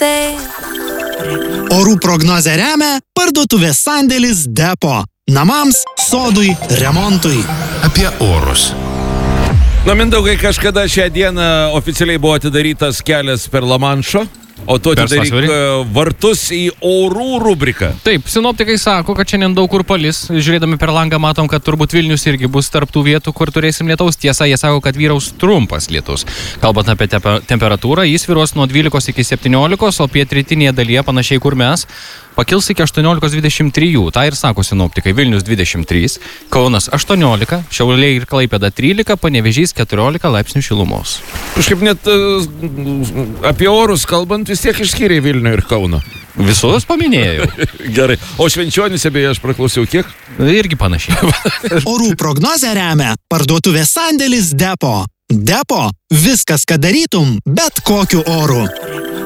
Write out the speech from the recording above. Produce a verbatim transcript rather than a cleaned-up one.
tai. Orų prognozę remia parduotuvės sandėlis Depo. Namams, sodui, remontui. Apie orus. Na, Mindaugai, kažkada šią dieną oficialiai buvo atidarytas kelias per Lamanšo, o tu atidaryk vartus į orų rubriką. Taip, sinoptikai sako, kad šiandien daug kur palis. Žiūrėdami per langą matom, kad turbūt Vilnius irgi bus tarp tų vietų, kur turėsim lietaus. Tiesa, jie sako, kad vyraus trumpas lietus. Kalbant apie tepe, temperatūrą, jis vyros nuo dvylikos iki septyniolikos, o pietrytinėje dalyje, panašiai kur mes, pakils iki aštuoniolikos dvidešimt trijų. Ta ir sako sinoptikai. Vilnius dvidešimt trys, Kaunas aštuoniolika, Šiauliai ir Klaipėda trylika, Panevėžys keturiolika laipsnių šilumos. Kažkaip net uh, apie orus kalbant, vis tiek išskyrė Vilnių ir Kauną. Visus paminėjau. Gerai. O Švenčionyse, beje, aš praklausiau kiek? Irgi panašiai. Orų prognozę remia parduotuvės sandėlis Depo. Depo. Viskas, ką darytum, bet kokiu oru.